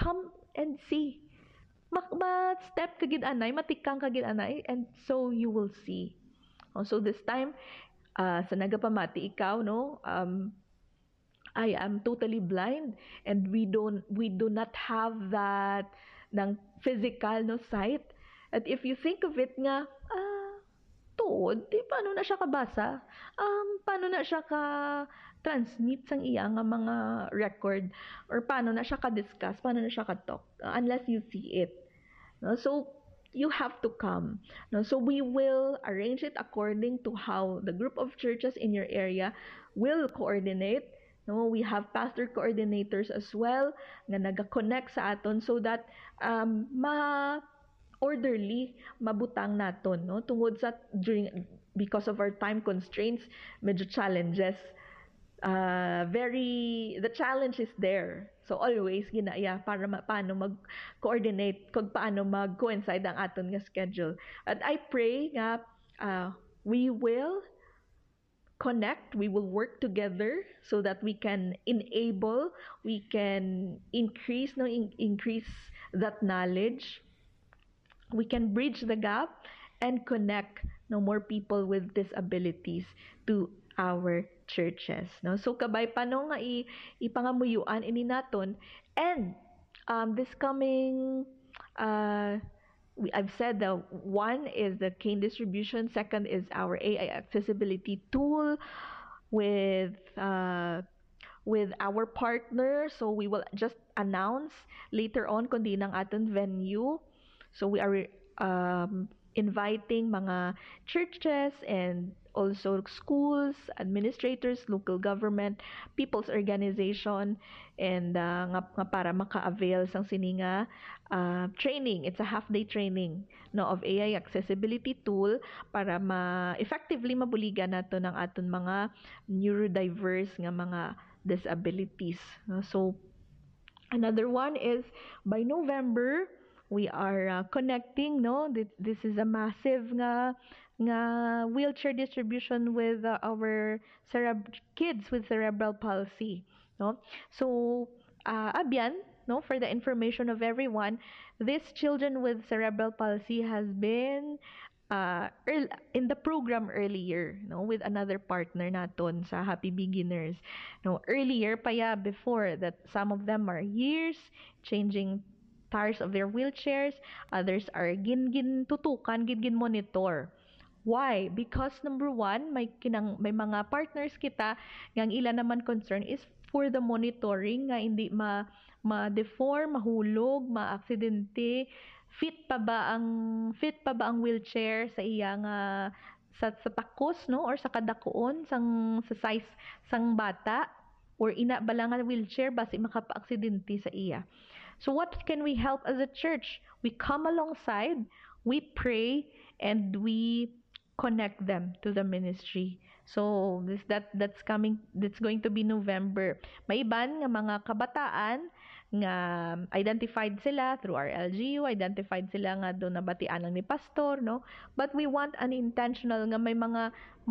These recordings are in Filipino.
come and see. Ma-step kagid anay, matikang kagid anay, and so you will see. So this time, sa nagapamati ikaw, no, I am totally blind, and we do not have that ng physical no sight. At if you think of it nga, tuod, di paano na siya kabasa? Paano na siya ka-transmit sang iya nga mga record? Or paano na siya ka-discuss? Paano na siya ka-talk? Unless you see it. No? So, you have to come. No? So, we will arrange it according to how the group of churches in your area will coordinate. No, we have pastor coordinators as well nga naga-connect sa aton so that orderly mabutang naton, no, tungod sa because of our time constraints, medyo challenges, the challenge is there. So always ginaya para paano mag-coordinate kung paano mag-coincide ang aton nga schedule. At I pray nga we will connect, we will work together so that we can increase that knowledge. We can bridge the gap and connect more people with disabilities to our churches. No? So kabay paano nga ipangamuyuan ini naton, and this coming I've said that one is the cane distribution, second is our AI accessibility tool with our partner. So we will just announce later on kundi ng aton venue. So we are inviting mga churches and also schools, administrators, local government, people's organization, and nga para maka-avail sang sininga training. It's a half-day training of AI accessibility tool para effectively mabuligan nato ng aton mga neurodiverse nga mga disabilities. So another one is by November we are connecting, no, this is a massive nga wheelchair distribution with our kids with cerebral palsy, no. So abyan, no, for the information of everyone, these children with cerebral palsy has been in the program earlier, no, with another partner naton sa Happy Beginners, no, earlier pa before that. Some of them are years changing tires of their wheelchairs, others are tutukan, monitor. Why? Because number one, may mga partners kita nga ilan naman concern is for the monitoring nga hindi ma-deform, mahulog, ma-aksidente, fit pa ba ang wheelchair sa iya nga sa takos, no, or sa kadakuon sa size sang bata, or ina ba lang ang wheelchair basi makapa-aksidente sa iya. So what can we help as a church? We come alongside, we pray, and we connect them to the ministry. So that's going to be November. May iban nga mga kabataan nga identified sila through our LGU, identified sila nga doon nabatian lang ni pastor, no? But we want an intentional nga may mga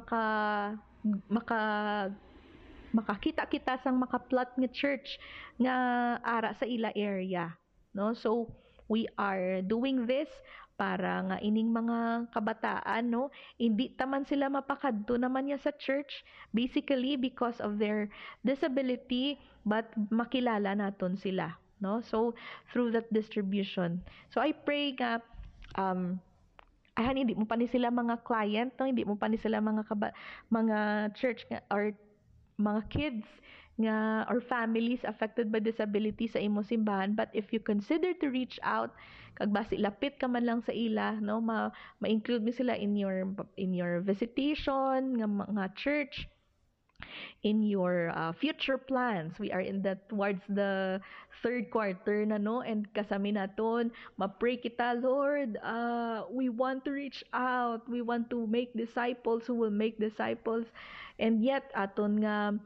makakita-kita sang makaplot nga church nga ara sa ila area, no. So we are doing this para nga ining mga kabataan, no, hindi taman sila mapakadto naman ya sa church basically because of their disability, but makilala naton sila, no. So through that distribution, so I pray nga hindi mo pa ni sila mga client, no, hindi mo pa ni sila mga church or mga kids nga or families affected by disability sa imong simbahan. But if you consider to reach out, kag basi lapit ka man lang sa ila, no, ma-include mo sila in your visitation nga mga church, in your future plans. We are towards the third quarter na, no, and kasami naton ma-pray kita, Lord, we want to reach out, we want to make disciples who will make disciples, and yet aton nga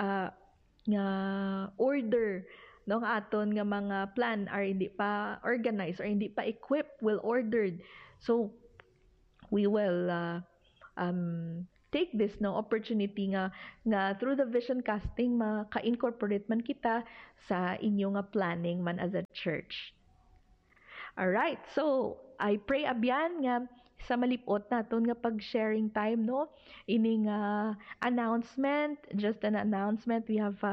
order, no, aton nga mga plan are hindi pa organized or hindi pa equipped, well ordered. So we will take this no opportunity nga through the vision casting maka-incorporate man kita sa inyo nga planning man as a church. All right. So, I pray abyan nga sa malipot naton nga pag-sharing time no ining announcement, just an announcement. We have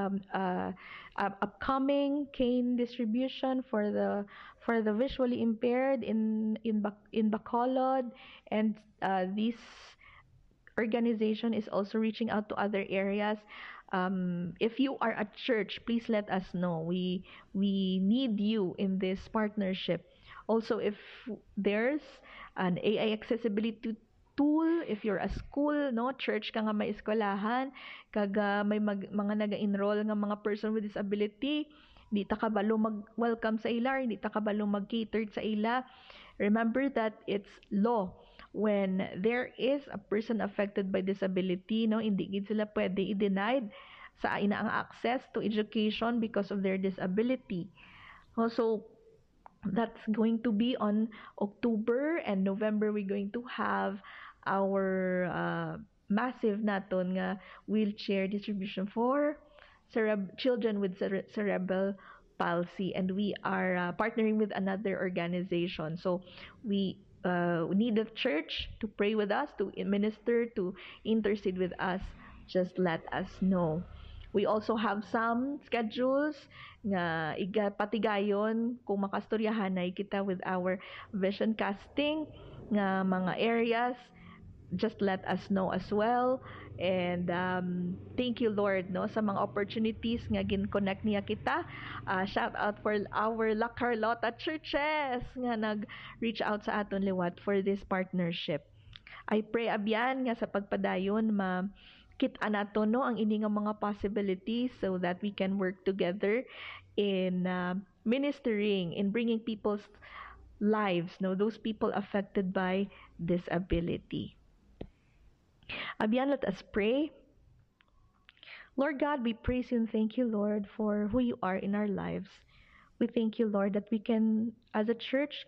upcoming cane distribution for the visually impaired in Bacolod, and this organization is also reaching out to other areas. If you are a church, please let us know. We need you in this partnership. Also, if there's an AI accessibility tool, if you're a school, no, church ka nga may eskwelahan, kaga may mga naga-enroll nga mga person with disability, di ta kabalo mag-welcome sa ila, di ta kabalo mag-cater sa ila. Remember that it's law when there is a person affected by disability, no, hindi gid sila pwede i-denied sa inaang access to education because of their disability. Also, that's going to be on October and November. We're going to have our massive naton nga wheelchair distribution for children with cerebral palsy, and we are partnering with another organization. So we need the church to pray with us, to minister, to intercede with us. Just let us know. We also have some schedules nga patigayon kung makastoryahanay kita with our vision casting nga mga areas. Just let us know as well. And thank you, Lord, no, sa mga opportunities nga gin-connect niya kita. Shout out for our La Carlota churches nga nag-reach out sa aton liwat for this partnership. I pray abyan nga sa pagpadayon kita nato no ang ini nga mga possibilities so that we can work together in ministering, in bringing people's lives, no, those people affected by disability. Abyan, let us pray. Lord God, we praise you and thank you, Lord, for who you are in our lives. We thank you, Lord, that we can, as a church,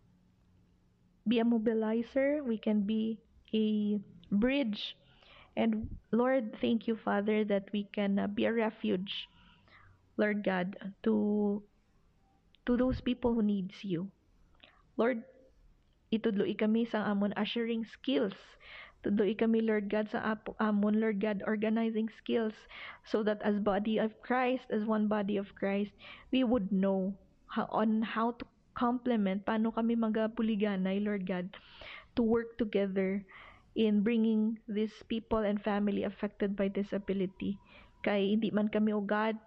be a mobilizer. We can be a bridge. And Lord, thank you, Father, that we can be a refuge, Lord God, to those people who needs you. Lord, itudloi kami sa amon ushering skills. Tudloi kami, Lord God, sa amon, Lord God, organizing skills, so that as body of Christ, as one body of Christ, we would know how to complement, paano kami magapuliganay, Lord God, to work together in bringing these people and family affected by disability. Kay hindi man kami, O God,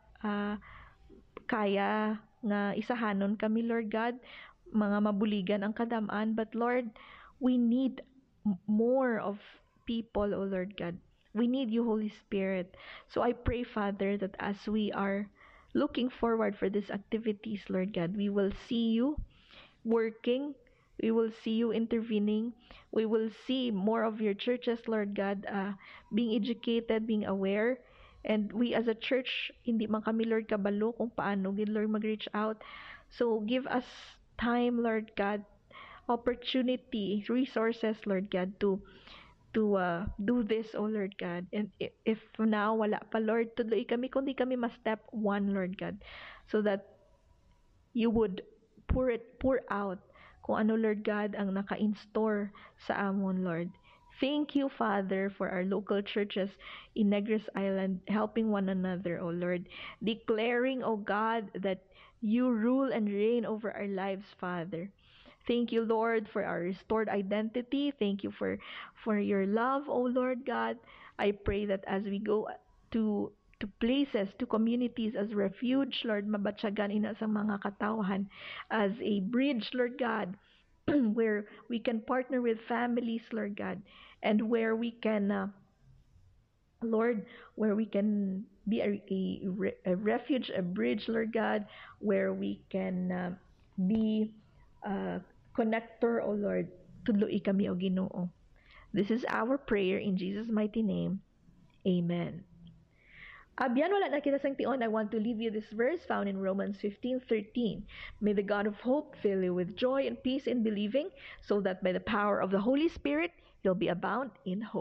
kaya nga isahanon kami, Lord God, mga mabuligan ang kadamaan, but Lord, we need more of people, O Lord God. We need you, Holy Spirit. So I pray, Father, that as we are looking forward for these activities, Lord God, we will see you working. We will see you intervening. We will see more of your churches, Lord God, being educated, being aware. And we as a church, hindi man kami, Lord, kabalo kung paano, Lord, mag-reach out. So give us time, Lord God, opportunity, resources, Lord God, to do this, oh Lord God. And if now wala pa, Lord, tuloy kami kundi kami ma-step one, Lord God, so that you would pour out kung ano, Lord God, ang naka-in-store sa amon, Lord. Thank you, Father, for our local churches in Negros Island helping one another, O Lord, declaring, O God, that you rule and reign over our lives, Father. Thank you, Lord, for our restored identity. Thank you for your love, O Lord God. I pray that as we go to places, to communities as refuge, Lord, mabatsagan ina sa mga katawhan as a bridge, Lord God, where we can partner with families, Lord God, and where we can, Lord, where we can be a refuge, a bridge, Lord God, where we can be a connector, O Lord, tudloi kami, O Ginoo. This is our prayer in Jesus' mighty name. Amen. Abyan, wala na kita sang tion. I want to leave you this verse found in Romans 15:13. May the God of hope fill you with joy and peace in believing, so that by the power of the Holy Spirit, you'll be abound in hope.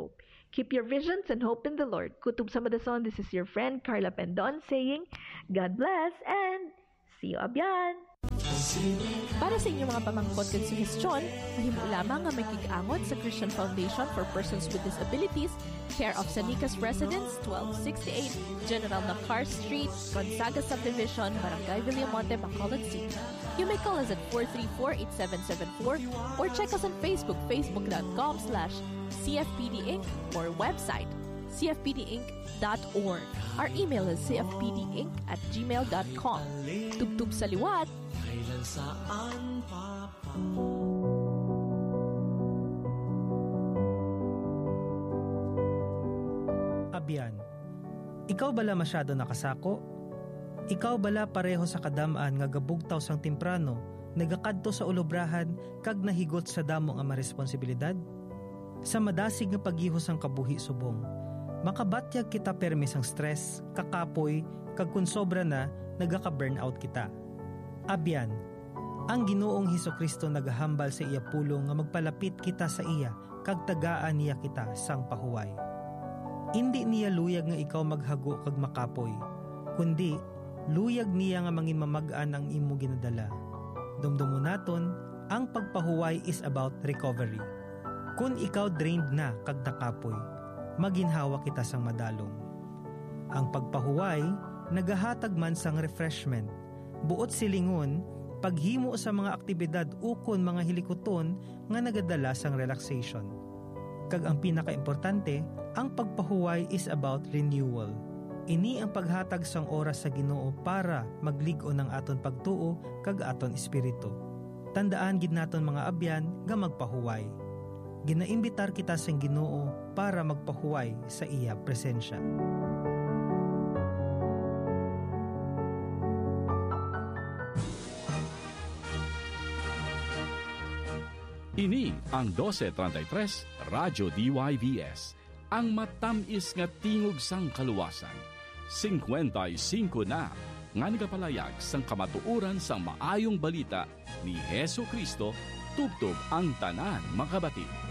Keep your visions and hope in the Lord. Kutub sa Madason, this is your friend Carla Pendon saying, God bless and see you abyan! Para sa inyong mga pamangkot at suhestyon, mahimo lamang nga makig-angot sa Christian Foundation for Persons with Disabilities, care of Sanicas Residence, 1268 General Nakar Street, Gonzaga Subdivision, Barangay Villamonte, Bacolod City. You may call us at 434-8774 or check us on Facebook, facebook.com/CFPD Inc. or website, cfpdinc.org. Our email is cfpdinc@gmail.com. Tubtub sa liwat, kailan saan papa. Abyan, ikaw bala masyado nakasako? Ikaw bala pareho sa kadamaan nga gabugtaw sang temprano, nagakadto sa ulobrahan kag nahigot sa damo nga maresponsibilidad? Sa madasig nga paghihos ang kabuhi subong, makabatyag kita permis ang stress, kakapoy, kag kun sobra na, nagaka-burnout kita. Abyan, ang Ginoong Hesukristo nagahambal sa iya pulong nga magpalapit kita sa iya, kag tagaan niya kita sang pahuway. Hindi niya luyag nga ikaw maghago kag makapoy, kundi luyag niya nga mangin mamagaan ang imo ginadala. Dumdumo naton, ang pagpahuway is about recovery. Kung ikaw drained na kag nakapoy, maginhawa kita sang madalong. Ang pagpahuway, nagahatag man sang refreshment. Buot silingon, paghimo sa mga aktibidad ukon mga hilikoton nga nagadala sang relaxation. Kag ang pinakaimportante, ang pagpahuway is about renewal. Ini ang paghatag sang oras sa Ginoo para magligo ng aton pagtuo kag aton espiritu. Tandaan gid naton mga abyan nga magpahuway. Ginaimbitar kita sang Ginoo para magpahuway sa iya presensya. Ini ang 1233 Radyo DYVS, ang matamis nga tingog sang kaluwasan. 55 na nga nagapalayag sang kamatuoran sang maayong balita ni Hesu Kristo, tubtob ang tanan makabati.